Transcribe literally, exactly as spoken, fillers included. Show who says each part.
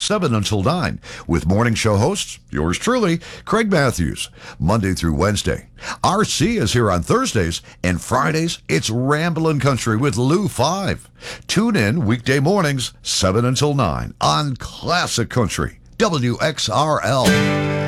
Speaker 1: seven until nine, with morning show hosts, yours truly, Craig Matthews, Monday through Wednesday. R C is here on Thursdays, and Fridays, it's Ramblin' Country with Lou five. Tune in weekday mornings, seven until nine, on Classic Country, W X R L.